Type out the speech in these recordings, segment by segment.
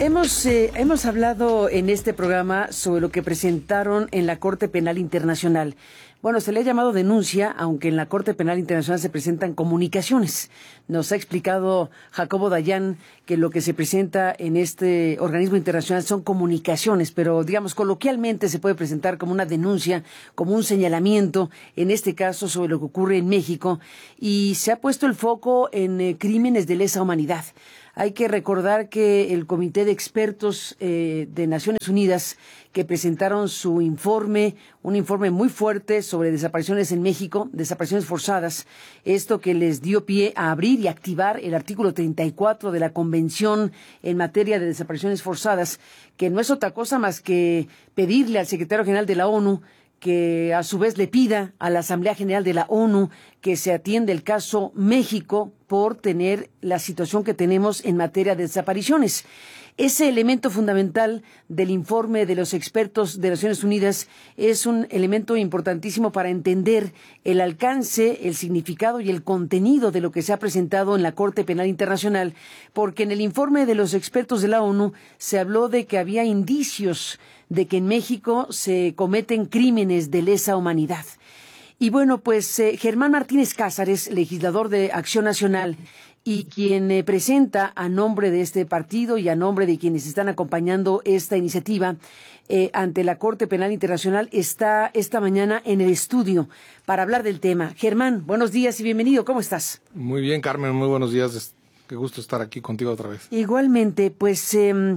Hemos hablado en este programa sobre lo que presentaron en la Corte Penal Internacional. Bueno, se le ha llamado denuncia, aunque en la Corte Penal Internacional se presentan comunicaciones. Nos ha explicado Jacobo Dayan que lo que se presenta en este organismo internacional son comunicaciones, pero digamos coloquialmente se puede presentar como una denuncia, como un señalamiento, en este caso sobre lo que ocurre en México, y se ha puesto el foco en crímenes de lesa humanidad. Hay que recordar que el Comité de Expertos de Naciones Unidas que presentaron su informe, un informe muy fuerte sobre desapariciones en México, desapariciones forzadas, esto que les dio pie a abrir y activar el artículo 34 de la Convención en materia de desapariciones forzadas, que no es otra cosa más que pedirle al secretario general de la ONU que a su vez le pida a la Asamblea General de la ONU que se atienda el caso México por tener la situación que tenemos en materia de desapariciones. Ese elemento fundamental del informe de los expertos de Naciones Unidas es un elemento importantísimo para entender el alcance, el significado y el contenido de lo que se ha presentado en la Corte Penal Internacional, porque en el informe de los expertos de la ONU se habló de que había indicios de que en México se cometen crímenes de lesa humanidad. Y bueno, pues Germán Martínez Cázares, legislador de Acción Nacional, y quien presenta a nombre de este partido y a nombre de quienes están acompañando esta iniciativa ante la Corte Penal Internacional, está esta mañana en el estudio para hablar del tema. Germán, buenos días y bienvenido. ¿Cómo estás? Muy bien, Carmen, muy buenos días. Qué gusto estar aquí contigo otra vez. Igualmente, pues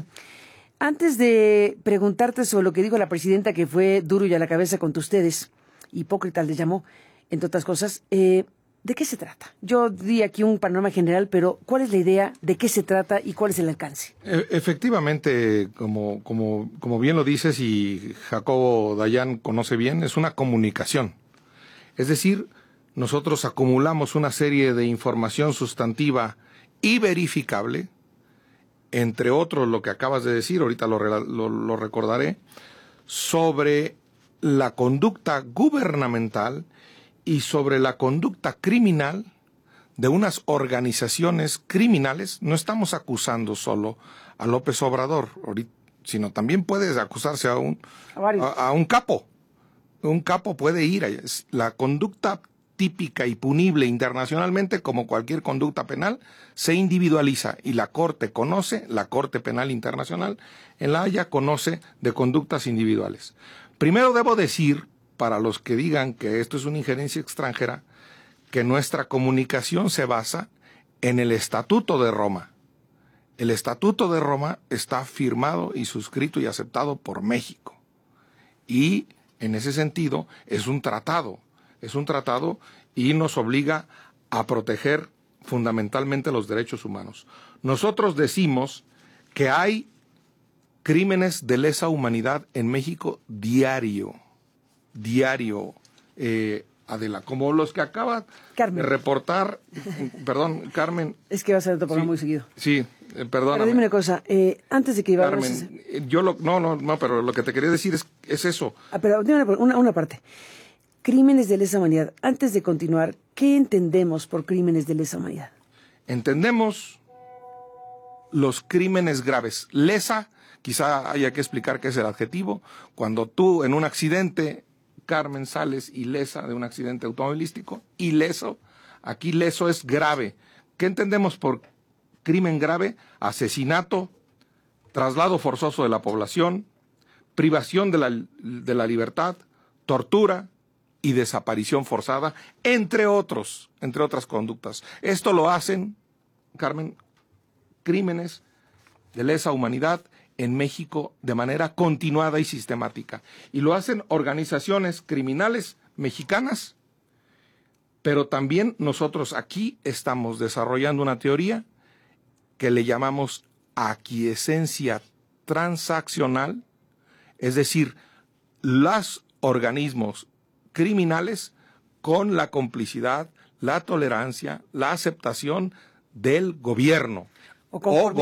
antes de preguntarte sobre lo que dijo la presidenta, que fue duro y a la cabeza contra ustedes, hipócritas les llamó, entre otras cosas, ¿de qué se trata? Yo di aquí un panorama general, pero ¿cuál es la idea? ¿De qué se trata? ¿Y cuál es el alcance? Efectivamente, como bien lo dices y Jacobo Dayan conoce bien, es una comunicación. Es decir, nosotros acumulamos una serie de información sustantiva y verificable, entre otros lo que acabas de decir, ahorita lo recordaré, sobre la conducta gubernamental y sobre la conducta criminal de unas organizaciones criminales. No estamos acusando solo a López Obrador, sino también puede acusarse a un capo. Un capo puede ir allá. La conducta típica y punible internacionalmente, como cualquier conducta penal, se individualiza y la Corte Penal Internacional en La Haya conoce de conductas individuales. Primero debo decir, para los que digan que esto es una injerencia extranjera, que nuestra comunicación se basa en el Estatuto de Roma. El Estatuto de Roma está firmado y suscrito y aceptado por México. Y en ese sentido es un tratado y nos obliga a proteger fundamentalmente los derechos humanos. Nosotros decimos que hay crímenes de lesa humanidad en México diario, Adela, como los que acaba de reportar, perdón, Carmen. Es que va a ser otro programa muy seguido. Sí, perdóname. Pero dime una cosa, antes de que iba Carmen, pero lo que te quería decir es eso. Pero dime una parte. Crímenes de lesa humanidad. Antes de continuar, ¿qué entendemos por crímenes de lesa humanidad? Entendemos los crímenes graves. Lesa, quizá haya que explicar qué es el adjetivo. Cuando tú en un accidente, Carmen, sales ilesa de un accidente automovilístico, ileso, aquí leso es grave. ¿Qué entendemos por crimen grave? Asesinato, traslado forzoso de la población, privación de la libertad, tortura y desaparición forzada, entre otras conductas. Esto lo hacen, Carmen, crímenes de lesa humanidad en México de manera continuada y sistemática. Y lo hacen organizaciones criminales mexicanas, pero también nosotros aquí estamos desarrollando una teoría que le llamamos aquiescencia transaccional, es decir, los organismos criminales con la complicidad, la tolerancia, la aceptación del gobierno o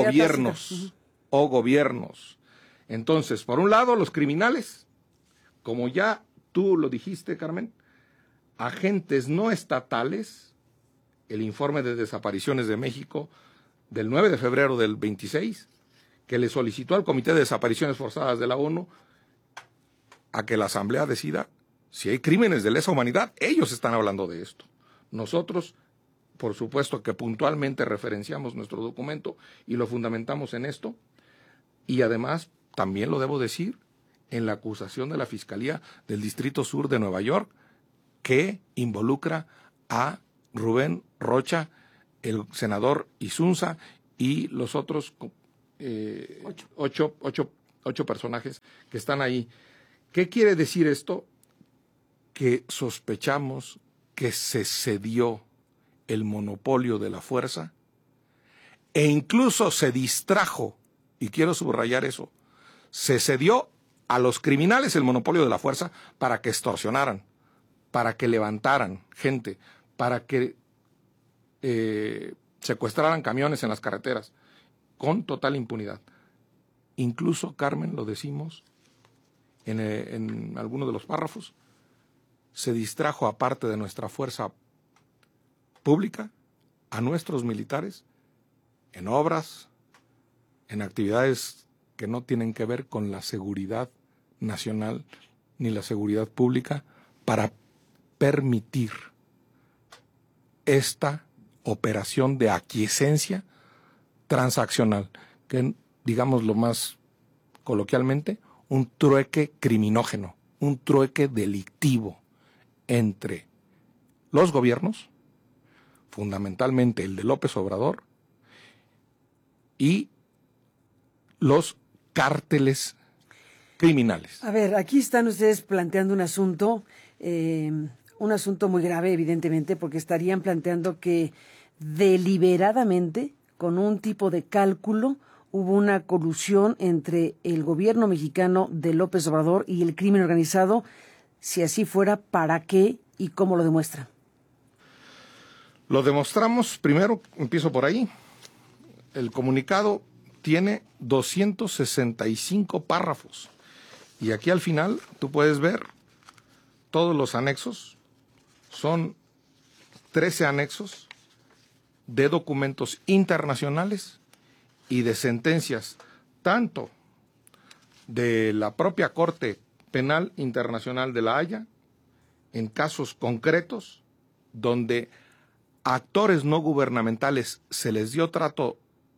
gobiernos. Entonces, por un lado, los criminales, como ya tú lo dijiste, Carmen, agentes no estatales, el informe de desapariciones de México del 9 de febrero del 26, que le solicitó al Comité de Desapariciones Forzadas de la ONU a que la Asamblea decida si hay crímenes de lesa humanidad. Ellos están hablando de esto. Nosotros, por supuesto, que puntualmente referenciamos nuestro documento y lo fundamentamos en esto. Y además, también lo debo decir, en la acusación de la Fiscalía del Distrito Sur de Nueva York, que involucra a Rubén Rocha, el senador Isunza y los otros 8 personajes que están ahí. ¿Qué quiere decir esto? Que sospechamos que se cedió el monopolio de la fuerza e incluso se distrajo, y quiero subrayar eso, se cedió a los criminales el monopolio de la fuerza para que extorsionaran, para que levantaran gente, para que secuestraran camiones en las carreteras, con total impunidad. Incluso, Carmen, lo decimos en algunos de los párrafos, se distrajo, aparte de nuestra fuerza pública, a nuestros militares en obras, en actividades que no tienen que ver con la seguridad nacional ni la seguridad pública, para permitir esta operación de aquiescencia transaccional, que, digamos lo más coloquialmente, un trueque criminógeno, un trueque delictivo entre los gobiernos, fundamentalmente el de López Obrador, y los cárteles criminales. A ver, aquí están ustedes planteando un asunto muy grave, evidentemente, porque estarían planteando que deliberadamente, con un tipo de cálculo, hubo una colusión entre el gobierno mexicano de López Obrador y el crimen organizado. Si así fuera, ¿para qué y cómo lo demuestran? Lo demostramos, primero, empiezo por ahí. El comunicado tiene 265 párrafos. Y aquí al final tú puedes ver todos los anexos. Son 13 anexos de documentos internacionales y de sentencias, tanto de la propia Corte Penal Internacional de La Haya, en casos concretos, donde a actores no gubernamentales se les dio trato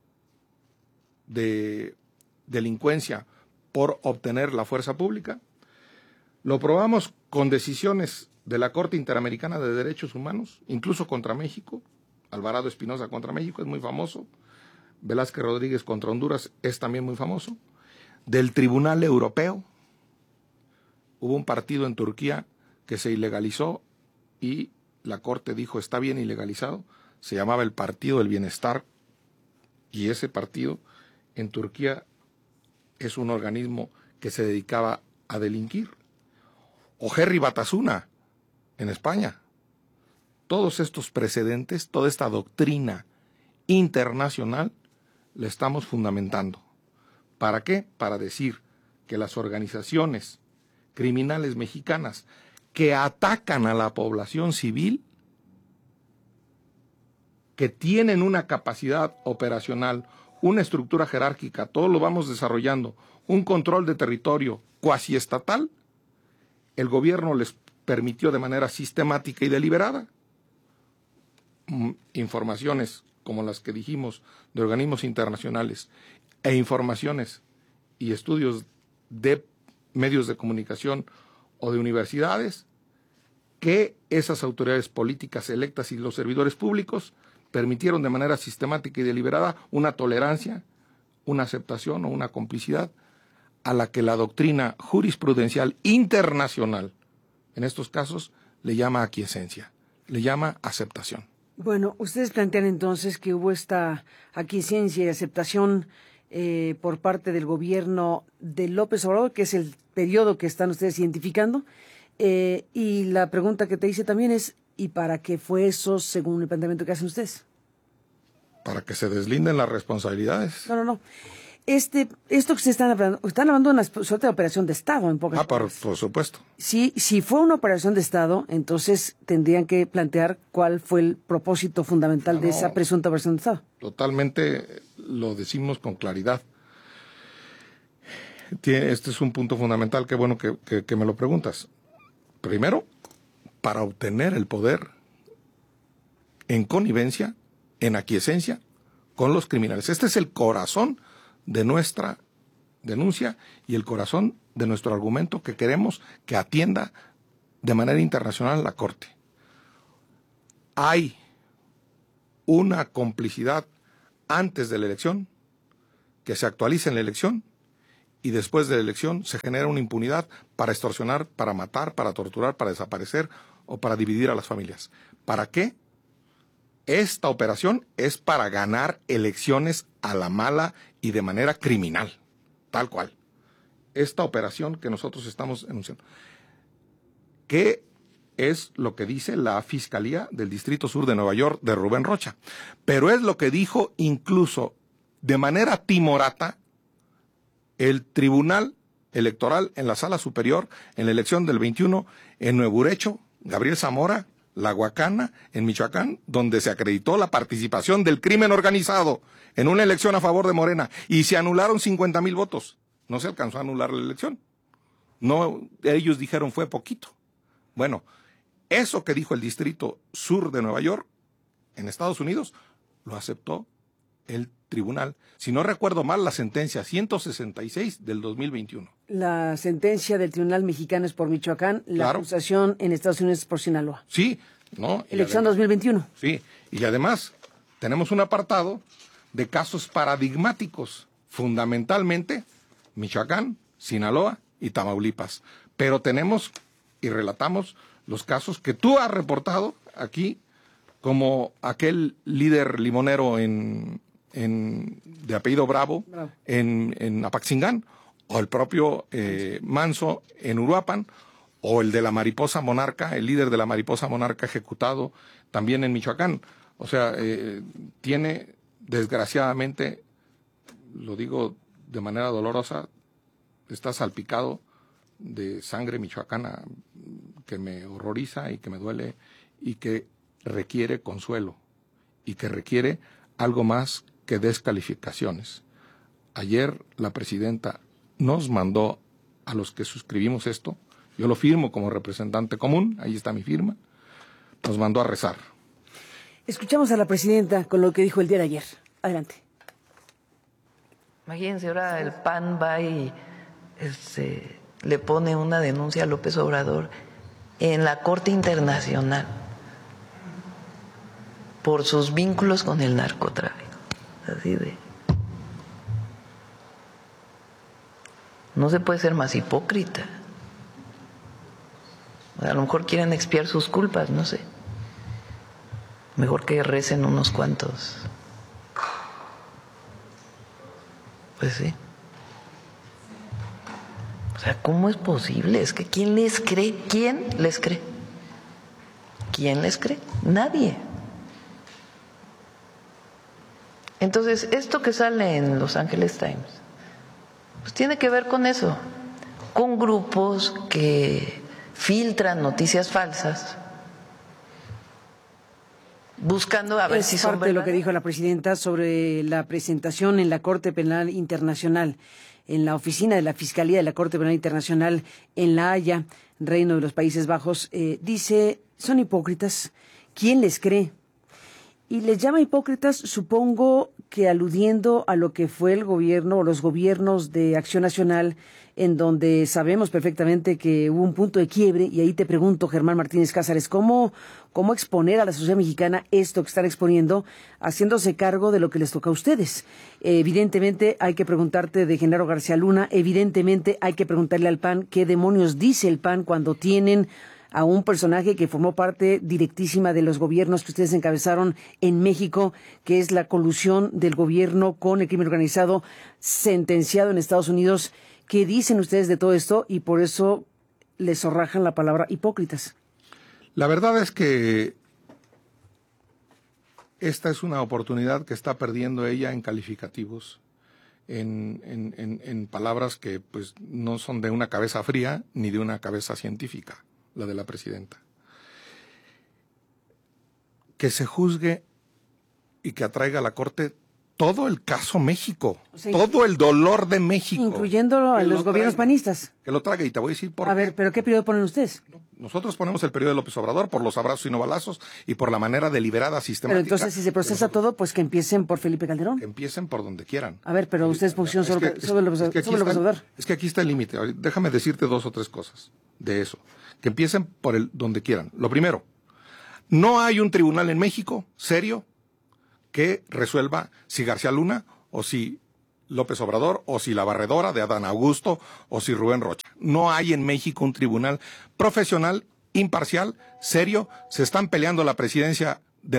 de delincuencia por obtener la fuerza pública. Lo probamos con decisiones de la Corte Interamericana de Derechos Humanos, incluso contra México. Alvarado Espinosa contra México es muy famoso. Velázquez Rodríguez contra Honduras es también muy famoso. Del Tribunal Europeo, hubo un partido en Turquía que se ilegalizó y la Corte dijo está bien ilegalizado. Se llamaba el Partido del Bienestar, y ese partido en Turquía es un organismo que se dedicaba a delinquir. O Herri Batasuna en España. Todos estos precedentes, toda esta doctrina internacional, la estamos fundamentando. ¿Para qué? Para decir que las organizaciones criminales mexicanas que atacan a la población civil, que tienen una capacidad operacional, una estructura jerárquica, todo lo vamos desarrollando, un control de territorio cuasi estatal, el gobierno les permitió de manera sistemática y deliberada informaciones como las que dijimos de organismos internacionales e informaciones y estudios de medios de comunicación o de universidades, que esas autoridades políticas electas y los servidores públicos permitieron de manera sistemática y deliberada una tolerancia, una aceptación o una complicidad a la que la doctrina jurisprudencial internacional, en estos casos, le llama aquiescencia, le llama aceptación. Bueno, ustedes plantean entonces que hubo esta aquiescencia y aceptación por parte del gobierno de López Obrador, que es el periodo que están ustedes identificando, y la pregunta que te hice también es, ¿y para qué fue eso según el planteamiento que hacen ustedes? Para que se deslinden las responsabilidades. No. Esto que ustedes están hablando de una suerte de operación de Estado, en pocas palabras. Por supuesto. Si fue una operación de Estado, entonces tendrían que plantear cuál fue el propósito fundamental de esa presunta operación de Estado. Totalmente lo decimos con claridad. este es un punto fundamental, qué bueno que me lo preguntas. Primero, para obtener el poder en connivencia, en aquiescencia con los criminales. Este es el corazón de nuestra denuncia y el corazón de nuestro argumento que queremos que atienda de manera internacional la Corte. Hay una complicidad antes de la elección, que se actualiza en la elección, y después de la elección se genera una impunidad para extorsionar, para matar, para torturar, para desaparecer o para dividir a las familias. ¿Para qué? Esta operación es para ganar elecciones a la mala y de manera criminal, tal cual. Esta operación que nosotros estamos denunciando. ¿Qué es lo que dice la Fiscalía del Distrito Sur de Nueva York de Rubén Rocha? Pero es lo que dijo incluso de manera timorata el Tribunal Electoral en la Sala Superior en la elección del 21 en Nuevo Urecho, Gabriel Zamora, La Huacana, en Michoacán, donde se acreditó la participación del crimen organizado en una elección a favor de Morena y se anularon 50,000 votos. No se alcanzó a anular la elección. No, ellos dijeron fue poquito. Bueno, eso que dijo el Distrito Sur de Nueva York, en Estados Unidos, lo aceptó el tribunal. Si no recuerdo mal, la sentencia 166 del 2021. La sentencia del Tribunal Mexicano es por Michoacán, la acusación en Estados Unidos es por Sinaloa. Sí, ¿no? Elección 2021. Sí, y además tenemos un apartado de casos paradigmáticos, fundamentalmente Michoacán, Sinaloa y Tamaulipas. Pero tenemos y relatamos los casos que tú has reportado aquí, como aquel líder limonero de apellido Bravo. En Apaxingán, o el propio Manso en Uruapan, o el de la mariposa monarca, el líder de la mariposa monarca ejecutado también en Michoacán. O sea, tiene, desgraciadamente, lo digo de manera dolorosa, está salpicado de sangre michoacana que me horroriza y que me duele y que requiere consuelo y que requiere algo más que descalificaciones. Ayer la presidenta nos mandó a los que suscribimos esto, yo lo firmo como representante común, ahí está mi firma, nos mandó a rezar. Escuchamos a la presidenta con lo que dijo el día de ayer. Adelante. Imagínense, ahora el PAN va y le pone una denuncia a López Obrador en la Corte Internacional por sus vínculos con el narcotráfico. Así de... No se puede ser más hipócrita. A lo mejor quieren expiar sus culpas, no sé. Mejor que recen unos cuantos. Pues sí. O sea, ¿cómo es posible? Es que ¿quién les cree? ¿Quién les cree? ¿Quién les cree? Nadie. Entonces, esto que sale en Los Angeles Times, pues tiene que ver con eso, con grupos que filtran noticias falsas, buscando a ver si son verdaderas. Es parte de lo que dijo la presidenta sobre la presentación en la Corte Penal Internacional, en la oficina de la Fiscalía de la Corte Penal Internacional en La Haya, Reino de los Países Bajos. Dice, son hipócritas, ¿quién les cree? Y les llama hipócritas, supongo que aludiendo a lo que fue el gobierno o los gobiernos de Acción Nacional, en donde sabemos perfectamente que hubo un punto de quiebre. Y ahí te pregunto, Germán Martínez Cázares, ¿cómo exponer a la sociedad mexicana esto que están exponiendo, haciéndose cargo de lo que les toca a ustedes? Evidentemente hay que preguntarte de Genaro García Luna, evidentemente hay que preguntarle al PAN qué demonios dice el PAN cuando tienen a un personaje que formó parte directísima de los gobiernos que ustedes encabezaron en México, que es la colusión del gobierno con el crimen organizado, sentenciado en Estados Unidos. ¿Qué dicen ustedes de todo esto? Y por eso les zorrajan la palabra hipócritas. La verdad es que esta es una oportunidad que está perdiendo ella en calificativos, en palabras que pues no son de una cabeza fría ni de una cabeza científica, la de la presidenta. Que se juzgue y que atraiga a la Corte todo el caso México, O sea, todo el dolor de México. Incluyendo a Que los lo gobiernos traiga, panistas. Que lo traiga, y te voy a decir por A qué. ver, ¿pero qué periodo ponen ustedes? Nosotros ponemos el periodo de López Obrador por los abrazos y no balazos y por la manera deliberada, Pero sistemática. entonces, si se procesa todo, pues que empiecen por Felipe Calderón. Que empiecen por donde quieran. A ver, pero ustedes pusieron sobre López Obrador. Es que aquí está el límite. Déjame decirte 2 o 3 cosas de eso. Que empiecen por donde quieran. Lo primero, no hay un tribunal en México serio que resuelva si García Luna o si López Obrador o si la barredora de Adán Augusto o si Rubén Rocha. No hay en México un tribunal profesional, imparcial, serio. Se están peleando la presidencia de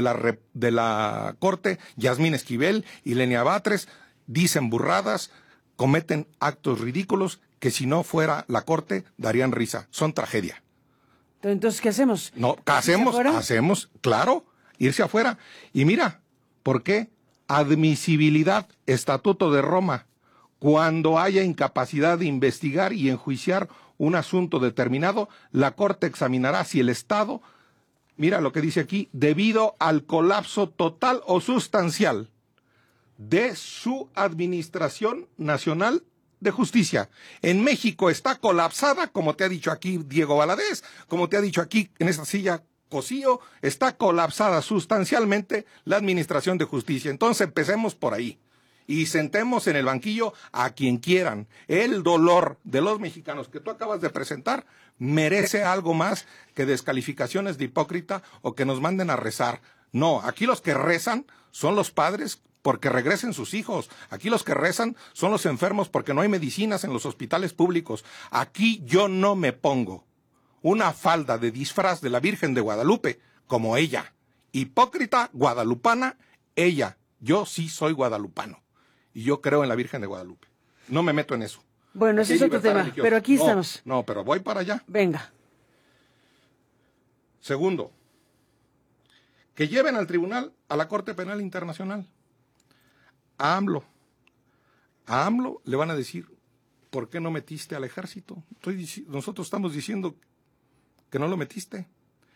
la Corte, Yasmín Esquivel y Lenia Batres, dicen burradas, cometen actos ridículos que si no fuera la Corte darían risa. Son tragedia. Entonces, ¿qué hacemos? No, ¿qué hacemos? Hacemos, claro, irse afuera. Y mira, ¿por qué? Admisibilidad, Estatuto de Roma. Cuando haya incapacidad de investigar y enjuiciar un asunto determinado, la Corte examinará si el Estado, mira lo que dice aquí, debido al colapso total o sustancial de su Administración Nacional de Justicia. En México está colapsada, como te ha dicho aquí Diego Valadez, como te ha dicho aquí en esta silla Cosío, está colapsada sustancialmente la Administración de Justicia. Entonces empecemos por ahí y sentemos en el banquillo a quien quieran. El dolor de los mexicanos que tú acabas de presentar merece algo más que descalificaciones de hipócrita o que nos manden a rezar. No, aquí los que rezan son los padres porque regresen sus hijos. Aquí los que rezan son los enfermos porque no hay medicinas en los hospitales públicos. Aquí yo no me pongo una falda de disfraz de la Virgen de Guadalupe como ella. Hipócrita guadalupana, ella. Yo sí soy guadalupano y yo creo en la Virgen de Guadalupe. No me meto en eso. Bueno, ese es otro tema, religiosa. Pero aquí estamos. No, pero voy para allá. Venga. Segundo, que lleven al tribunal a la Corte Penal Internacional. A AMLO le van a decir, ¿por qué no metiste al ejército? Nosotros estamos diciendo que no lo metiste.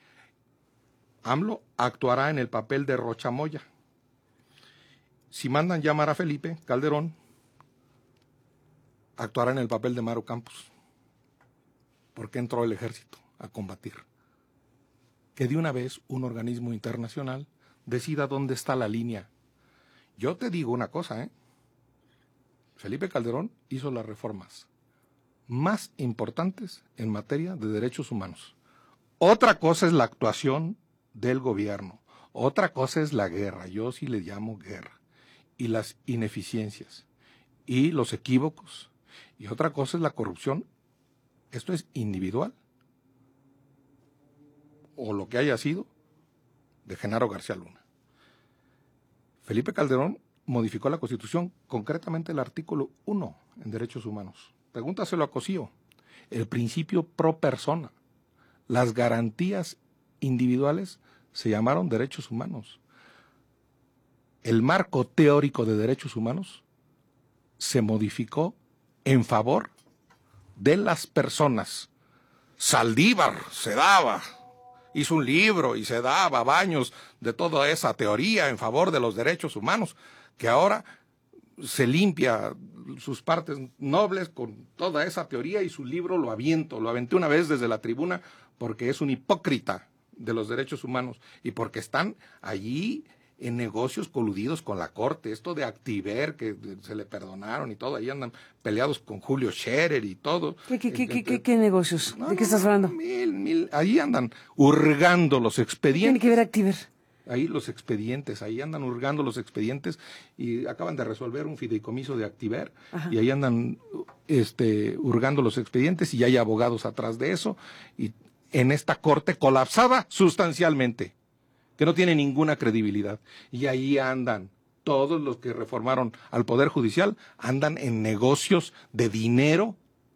AMLO actuará en el papel de Rochamoya. Si mandan llamar a Felipe Calderón, actuará en el papel de Maru Campos. ¿Por qué entró el ejército a combatir? Que de una vez un organismo internacional decida dónde está la línea. Yo te digo una cosa, Felipe Calderón hizo las reformas más importantes en materia de derechos humanos. Otra cosa es la actuación del gobierno, otra cosa es la guerra, yo sí le llamo guerra, y las ineficiencias, y los equívocos, y otra cosa es la corrupción. Esto es individual, o lo que haya sido, de Genaro García Luna. Felipe Calderón modificó la Constitución, concretamente el artículo 1 en derechos humanos. Pregúntaselo a Cosío. El principio pro persona. Las garantías individuales se llamaron derechos humanos. El marco teórico de derechos humanos se modificó en favor de las personas. Saldívar se daba, hizo un libro y se daba baños de toda esa teoría en favor de los derechos humanos, que ahora se limpia sus partes nobles con toda esa teoría y su libro lo aventé una vez desde la tribuna porque es un hipócrita de los derechos humanos y porque están allí en negocios coludidos con la Corte. Esto de Activer, que se le perdonaron y todo, ahí andan peleados con Julio Scherer y todo. ¿Qué negocios? ¿De qué estás hablando? Ahí andan hurgando los expedientes. ¿Tiene que ver Activer? Ahí los expedientes, ahí andan hurgando los expedientes y acaban de resolver un fideicomiso de Activer. Ajá. Y ahí andan hurgando los expedientes y hay abogados atrás de eso y en esta Corte colapsada sustancialmente, que no tiene ninguna credibilidad. Y ahí andan todos los que reformaron al Poder Judicial, andan en negocios de dinero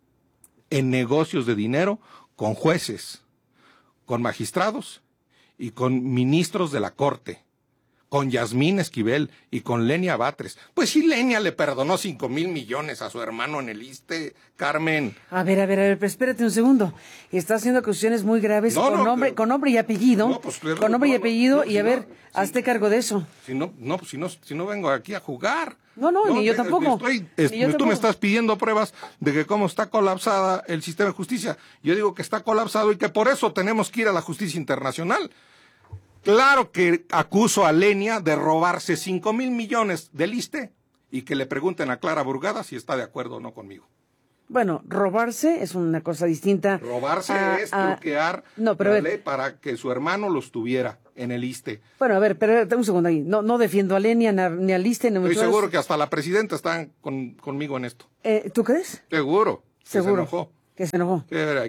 con jueces, con magistrados y con ministros de la Corte, con Yasmín Esquivel y con Lenia Batres. Pues sí, Lenia le perdonó 5,000 millones a su hermano en el ISSSTE, Carmen. A ver, pero espérate un segundo. Está haciendo acusaciones muy graves con nombre y apellido. No, pues, con nombre y apellido, no, y a ver, hazte cargo de eso. Si no vengo aquí a jugar. No, ni yo tampoco. Tú me estás pidiendo pruebas de que cómo está colapsada el sistema de justicia. Yo digo que está colapsado y que por eso tenemos que ir a la justicia internacional. Claro que acuso a Lenia de robarse 5,000 millones del ISSSTE y que le pregunten a Clara Burgada si está de acuerdo o no conmigo. Bueno, robarse es una cosa distinta. Robarse es truquear la ley para que su hermano los tuviera en el ISSSTE. Bueno, a ver, pero un segundo ahí. No defiendo a Lenia ni al ISSSTE. Estoy seguro que hasta la presidenta está conmigo en esto. ¿Tú crees? Seguro. Seguro. Se enojó. Que se enojó.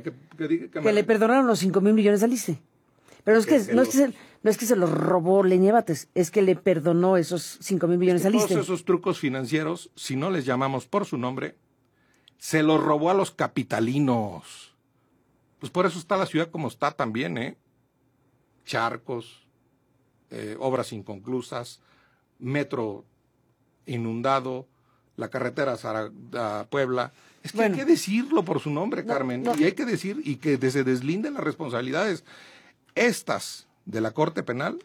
Que le perdonaron los 5,000 millones al ISSSTE. Pero no es que se los robó Lenia Batres, es que le perdonó esos 5,000 millones al ISSSTE. Todos esos trucos financieros, si no les llamamos por su nombre, se los robó a los capitalinos. Pues por eso está la ciudad como está también, ¿eh? Charcos, obras inconclusas, metro inundado, la carretera a Puebla. Es que hay que decirlo por su nombre, Carmen. Y hay que decir y que se deslinden las responsabilidades. Estas de la Corte Penal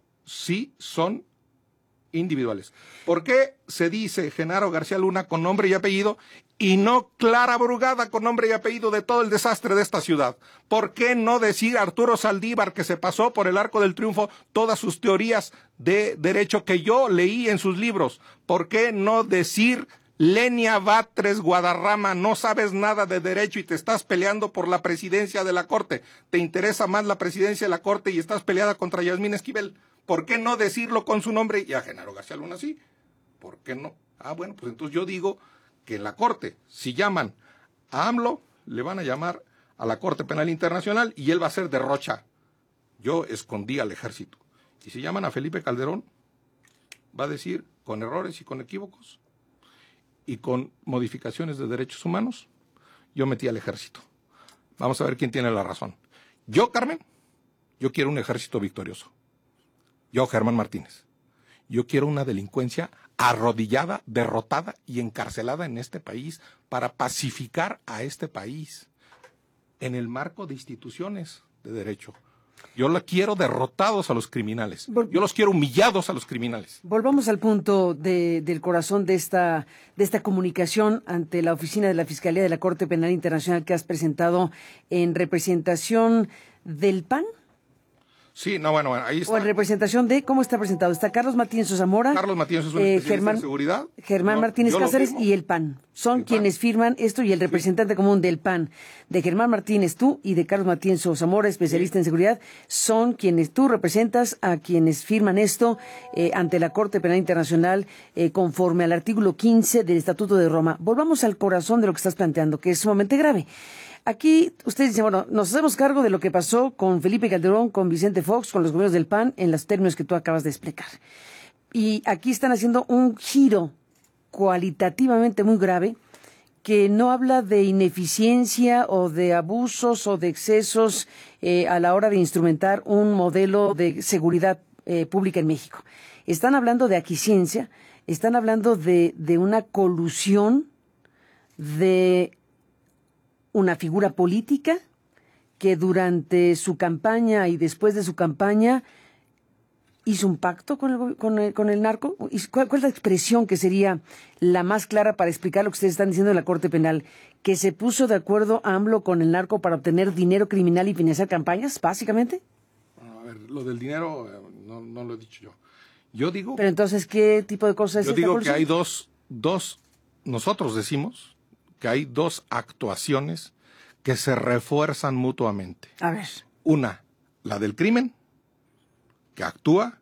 sí son individuales. ¿Por qué se dice Genaro García Luna con nombre y apellido y no Clara Brugada con nombre y apellido de todo el desastre de esta ciudad? ¿Por qué no decir Arturo Saldívar, que se pasó por el Arco del Triunfo todas sus teorías de derecho que yo leí en sus libros? ¿Por qué no decir Lenia Batres Guadarrama, no sabes nada de derecho y te estás peleando por la presidencia de la Corte? ¿Te interesa más la presidencia de la Corte y estás peleada contra Yasmín Esquivel? ¿Por qué no decirlo con su nombre? Y a Genaro García Luna sí. ¿Por qué no? Bueno, pues entonces yo digo que en la Corte, si llaman a AMLO, le van a llamar a la Corte Penal Internacional y él va a ser de Rocha. Yo escondí al ejército. Y si llaman a Felipe Calderón, va a decir, con errores y con equívocos, y con modificaciones de derechos humanos, yo metí al ejército. Vamos a ver quién tiene la razón. Yo, Carmen, yo quiero un ejército victorioso. Yo, Germán Martínez, yo quiero una delincuencia arrodillada, derrotada y encarcelada en este país para pacificar a este país en el marco de instituciones de derecho. Yo la quiero derrotados a los criminales. Yo los quiero humillados a los criminales. Volvamos al punto del corazón de esta comunicación ante la oficina de la Fiscalía de la Corte Penal Internacional que has presentado en representación del PAN. Sí, bueno, ahí está. O en representación de, ¿cómo está presentado? Está Carlos Martínez Zamora. Carlos Martínez es un especialista en seguridad. Germán Martínez Cáceres y el PAN. Son quienes firman esto y el representante común del PAN. De Germán Martínez tú y de Carlos Martínez Zamora, especialista en seguridad, son quienes tú representas a quienes firman esto ante la Corte Penal Internacional conforme al artículo 15 del Estatuto de Roma. Volvamos al corazón de lo que estás planteando, que es sumamente grave. Aquí ustedes dicen, bueno, nos hacemos cargo de lo que pasó con Felipe Calderón, con Vicente Fox, con los gobiernos del PAN, en los términos que tú acabas de explicar. Y aquí están haciendo un giro cualitativamente muy grave que no habla de ineficiencia o de abusos o de excesos a la hora de instrumentar un modelo de seguridad pública en México. Están hablando de aquiescencia, están hablando de una colusión de una figura política que durante su campaña y después de su campaña hizo un pacto con el narco. ¿Cuál es la expresión que sería la más clara para explicar lo que ustedes están diciendo en la Corte Penal? ¿Que se puso de acuerdo AMLO con el narco para obtener dinero criminal y financiar campañas, básicamente? A ver, lo del dinero no lo he dicho yo. Yo digo... Pero entonces, ¿qué tipo de cosas es esta digo colusión? Que hay dos, nosotros decimos que hay dos actuaciones que se refuerzan mutuamente. A ver. Una, la del crimen, que actúa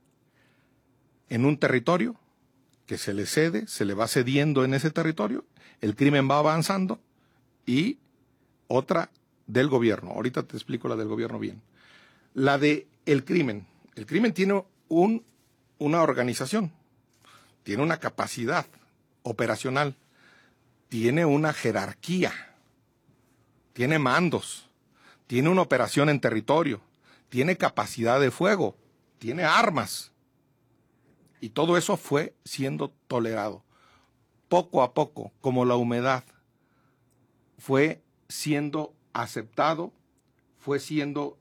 en un territorio, que se le cede, se le va cediendo en ese territorio, el crimen va avanzando, y otra del gobierno. Ahorita te explico la del gobierno bien. La de el crimen tiene una organización, tiene una capacidad operacional, tiene una jerarquía, tiene mandos, tiene una operación en territorio, tiene capacidad de fuego, tiene armas. Y todo eso fue siendo tolerado. Poco a poco, como la humedad, fue siendo aceptado, fue siendo,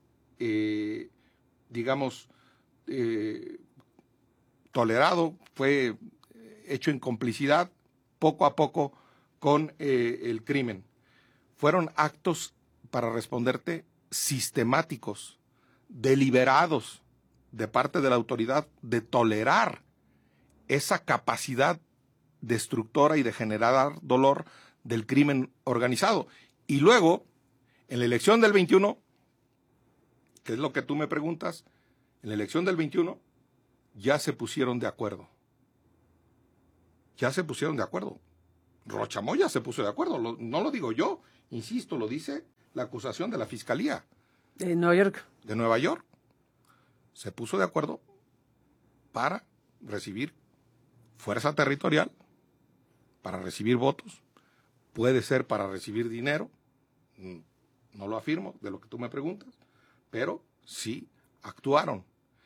tolerado, fue hecho en complicidad, poco a poco, con el crimen. Fueron actos, para responderte, sistemáticos, deliberados, de parte de la autoridad, de tolerar esa capacidad destructora y de generar dolor del crimen organizado. Y luego, en la elección del 21, que es lo que tú me preguntas, en la elección del 21 ya se pusieron de acuerdo. Ya se pusieron de acuerdo. Rocha Moya se puso de acuerdo, no lo digo yo, insisto, lo dice la acusación de la Fiscalía. De Nueva York. De Nueva York. Se puso de acuerdo para recibir fuerza territorial, para recibir votos, puede ser para recibir dinero, no lo afirmo de lo que tú me preguntas, pero sí actuaron.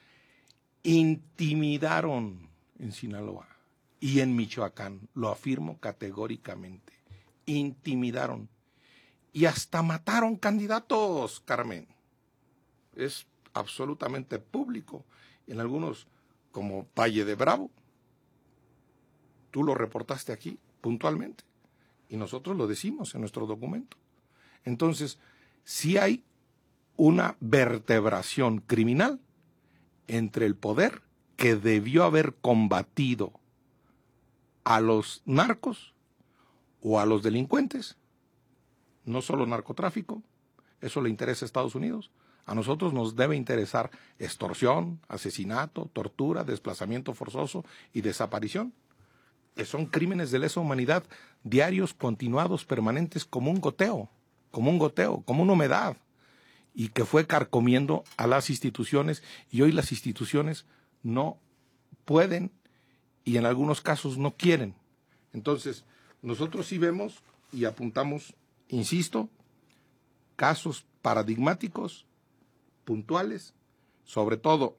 Intimidaron en Sinaloa y en Michoacán, lo afirmo categóricamente, intimidaron y hasta mataron candidatos, Carmen. Es absolutamente público. En algunos, como Valle de Bravo, tú lo reportaste aquí puntualmente y nosotros lo decimos en nuestro documento. Entonces, sí hay una vertebración criminal entre el poder que debió haber combatido a los narcos o a los delincuentes, no solo narcotráfico, eso le interesa a Estados Unidos. A nosotros nos debe interesar extorsión, asesinato, tortura, desplazamiento forzoso y desaparición, que son crímenes de lesa humanidad diarios, continuados, permanentes, como un goteo, como una humedad, y que fue carcomiendo a las instituciones, y hoy las instituciones no pueden y en algunos casos no quieren. Entonces, nosotros sí vemos y apuntamos, insisto, casos paradigmáticos, puntuales, sobre todo,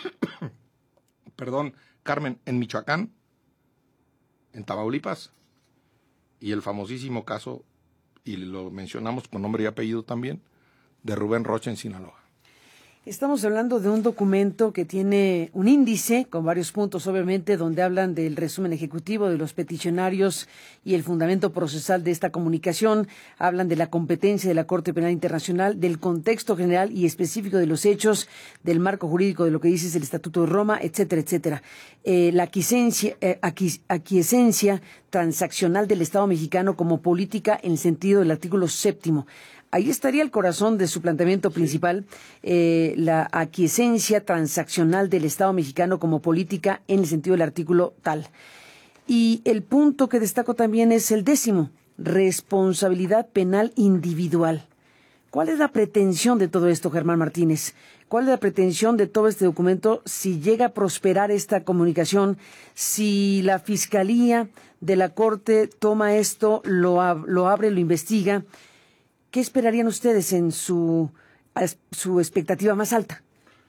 Carmen, en Michoacán, en Tamaulipas, y el famosísimo caso, y lo mencionamos con nombre y apellido también, de Rubén Rocha en Sinaloa. Estamos hablando de un documento que tiene un índice con varios puntos, obviamente, donde hablan del resumen ejecutivo de los peticionarios y el fundamento procesal de esta comunicación. Hablan de la competencia de la Corte Penal Internacional, del contexto general y específico de los hechos, del marco jurídico de lo que dice el Estatuto de Roma, etcétera, etcétera. La aquiescencia transaccional del Estado mexicano como política en el sentido del artículo 7º. Ahí estaría el corazón de su planteamiento principal, la aquiescencia transaccional del Estado mexicano como política en el sentido del artículo tal. Y el punto que destaco también es el 10º, responsabilidad penal individual. ¿Cuál es la pretensión de todo esto, Germán Martínez? ¿Cuál es la pretensión de todo este documento si llega a prosperar esta comunicación, si la Fiscalía de la Corte toma esto, lo abre, lo investiga? ¿Qué esperarían ustedes en su expectativa más alta?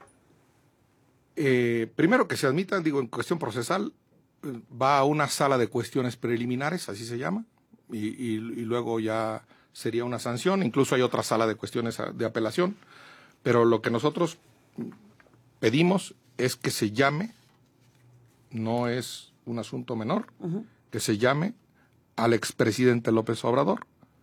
Primero que se admita, en cuestión procesal, va a una sala de cuestiones preliminares, así se llama, y luego ya sería una sanción. Incluso hay otra sala de cuestiones de apelación, pero lo que nosotros pedimos es que se llame, no es un asunto menor, que se llame al expresidente López Obrador,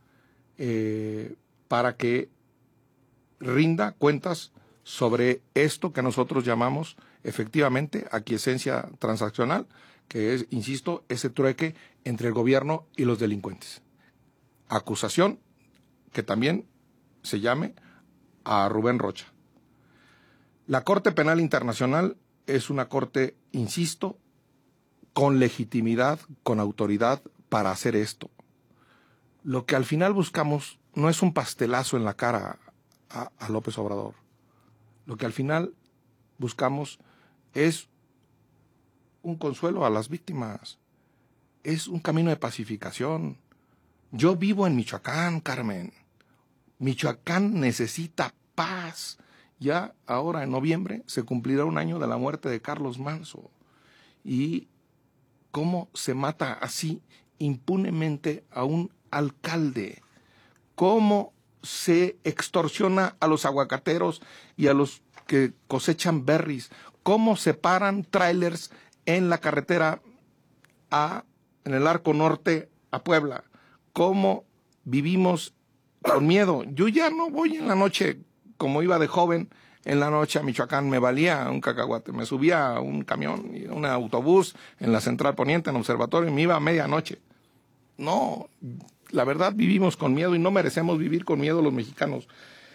para que rinda cuentas sobre esto que nosotros llamamos efectivamente aquiescencia transaccional, que es, insisto, ese trueque entre el gobierno y los delincuentes. Acusación que también se llame a Rubén Rocha. La Corte Penal Internacional es una corte, insisto, con legitimidad, con autoridad para hacer esto. Lo que al final buscamos no es un pastelazo en la cara a López Obrador. Lo que al final buscamos es un consuelo a las víctimas. Es un camino de pacificación. Yo vivo en Michoacán, Carmen. Michoacán necesita paz. Ya ahora en noviembre se cumplirá un año de la muerte de Carlos Manso. y cómo se mata así impunemente a un alcalde, cómo se extorsiona a los aguacateros y a los que cosechan berries, cómo se paran trailers en la carretera en el Arco Norte a Puebla, cómo vivimos con miedo. Yo ya no voy en la noche como iba de joven. En la noche a Michoacán me valía un cacahuate, me subía a un camión, a un autobús en la Central Poniente, en el Observatorio, y me iba a medianoche. No, la verdad vivimos con miedo y no merecemos vivir con miedo los mexicanos.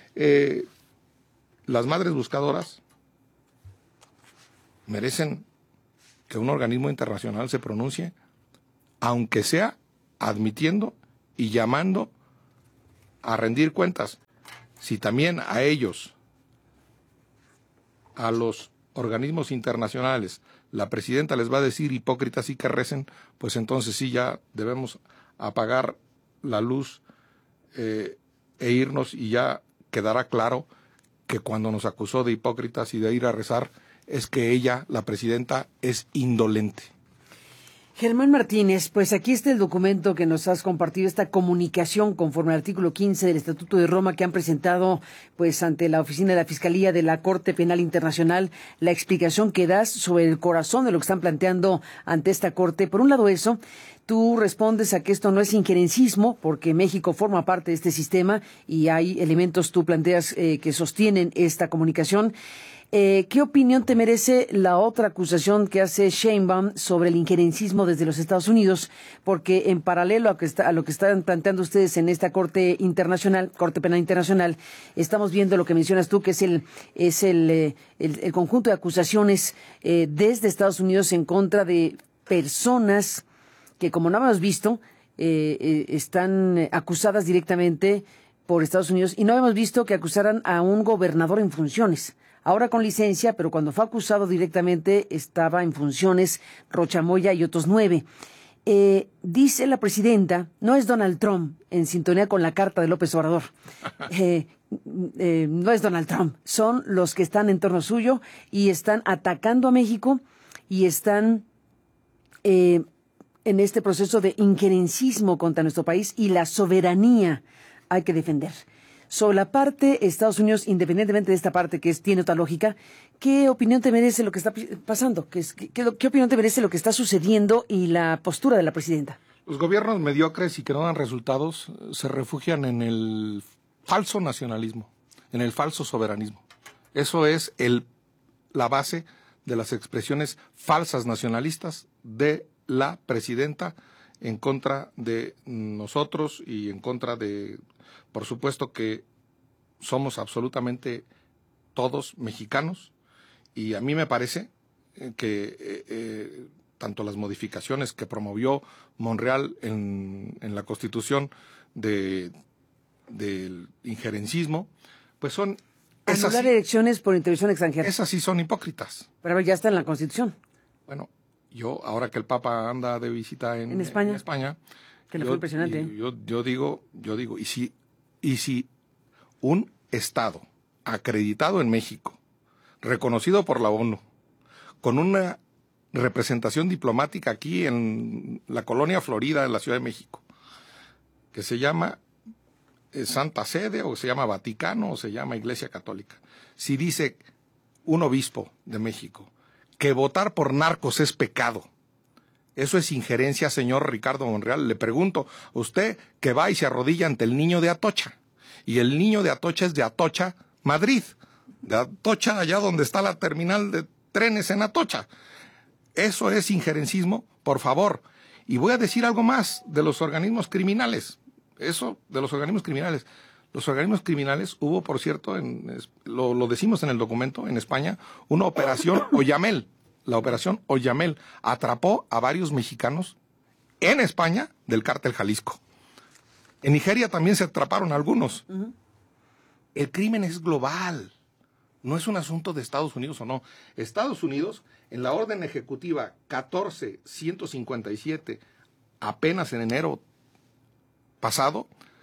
Las madres buscadoras merecen que un organismo internacional se pronuncie, aunque sea admitiendo y llamando a rendir cuentas. Si también a ellos, a los organismos internacionales, la presidenta les va a decir hipócritas y que recen, pues entonces sí ya debemos apagar la luz e irnos, y ya quedará claro que cuando nos acusó de hipócritas y de ir a rezar, es que ella, la presidenta, es indolente. Germán Martínez, pues aquí está el documento que nos has compartido, esta comunicación conforme al artículo 15 del Estatuto de Roma que han presentado pues ante la oficina de la Fiscalía de la Corte Penal Internacional, la explicación que das sobre el corazón de lo que están planteando ante esta Corte. Por un lado eso, tú respondes a que esto no es injerencismo, porque México forma parte de este sistema y hay elementos, tú planteas, que sostienen esta comunicación. ¿Qué opinión te merece la otra acusación que hace Sheinbaum sobre el injerencismo desde los Estados Unidos? Porque en paralelo a lo que están planteando ustedes en esta Corte Penal Internacional, estamos viendo lo que mencionas tú, que es el conjunto de acusaciones desde Estados Unidos en contra de personas que, como no hemos visto, están acusadas directamente por Estados Unidos, y no hemos visto que acusaran a un gobernador en funciones. Ahora con licencia, pero cuando fue acusado directamente estaba en funciones Rocha Moya y otros 9. Dice la presidenta, no es Donald Trump, en sintonía con la carta de López Obrador. No es Donald Trump, son los que están en torno suyo y están atacando a México y están en este proceso de injerencismo contra nuestro país, y la soberanía hay que defender. Sobre la parte Estados Unidos, independientemente de esta parte que tiene otra lógica, ¿qué opinión te merece lo que está pasando? ¿Qué opinión te merece lo que está sucediendo y la postura de la presidenta? Los gobiernos mediocres y que no dan resultados se refugian en el falso nacionalismo, en el falso soberanismo. Eso es la base de las expresiones falsas nacionalistas de la presidenta en contra de nosotros y en contra de, por supuesto que somos absolutamente todos mexicanos, y a mí me parece que tanto las modificaciones que promovió Monreal en la Constitución del injerencismo, pues son... Anular elecciones por intervención extranjera. Esas sí son hipócritas. Pero ya está en la Constitución. Bueno, yo, ahora que el Papa anda de visita en España, que le fue impresionante. Yo digo, y si un Estado acreditado en México, reconocido por la ONU, con una representación diplomática aquí en la colonia Florida, en la Ciudad de México, que se llama Santa Sede, o se llama Vaticano, o se llama Iglesia Católica, si dice un obispo de México que votar por narcos es pecado, eso es injerencia, señor Ricardo Monreal. Le pregunto, usted que va y se arrodilla ante el niño de Atocha, y el niño de Atocha es de Atocha, Madrid, de Atocha, allá donde está la terminal de trenes en Atocha. ¿Eso es injerencismo? Por favor. Y voy a decir algo más de los organismos criminales. Eso de los organismos criminales. Los organismos criminales, hubo, por cierto, lo decimos en el documento, en España, una operación Oyamel. La operación Oyamel atrapó a varios mexicanos en España del cártel Jalisco. En Nigeria también se atraparon algunos. Uh-huh. El crimen es global. No es un asunto de Estados Unidos o no. Estados Unidos, en la orden ejecutiva 14-157, apenas en enero pasado,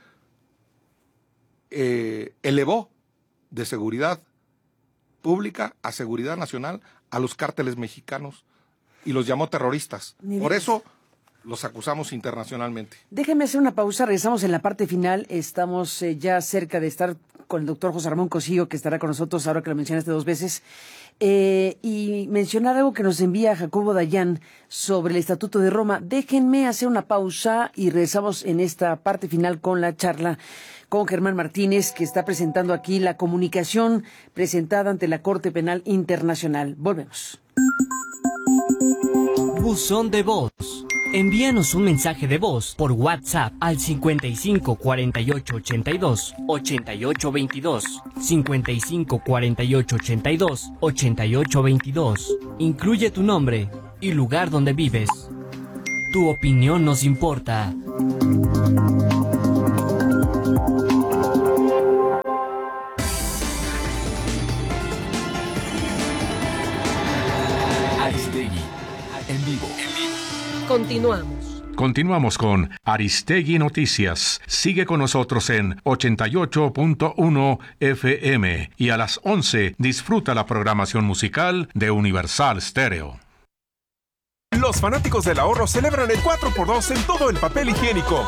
elevó de seguridad pública a seguridad nacional a los cárteles mexicanos y los llamó terroristas. Por eso los acusamos internacionalmente. Déjeme hacer una pausa, regresamos en la parte final. Estamos ya cerca de estar con el doctor José Ramón Cosío, que estará con nosotros ahora que lo mencionaste 2 veces. Y mencionar algo que nos envía Jacobo Dayan sobre el Estatuto de Roma. Déjenme hacer una pausa y regresamos en esta parte final con la charla con Germán Martínez, que está presentando aquí la comunicación presentada ante la Corte Penal Internacional. Volvemos. Buzón de voz. Envíanos un mensaje de voz por WhatsApp al 55 48 82 88 22, 55 48 82 88 22. Incluye tu nombre y lugar donde vives. Tu opinión nos importa. Aristegui, en vivo. Continuamos con Aristegui Noticias. Sigue con nosotros en 88.1 FM y a las 11 disfruta la programación musical de Universal Stereo. Los fanáticos del ahorro celebran el 4x2 en todo el papel higiénico.